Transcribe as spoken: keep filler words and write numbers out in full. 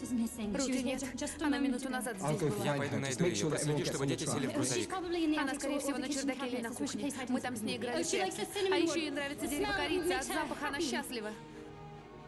Руки нет. Она минуту назад здесь была. Я пойду найду ее, проследи, чтобы дети сели в грузовик. Она, скорее всего, на чердаке или на кухне. Мы там с ней играли в прятки. А еще ей нравится дерево корицы, от запаха она счастлива.